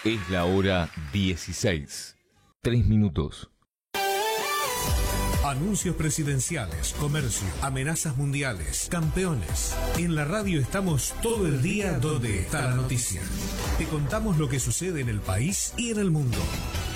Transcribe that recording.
Es la hora 16. 3 minutos. Anuncios presidenciales, comercio, amenazas mundiales, campeones. En la radio estamos todo el día donde está la noticia. Te contamos lo que sucede en el país y en el mundo.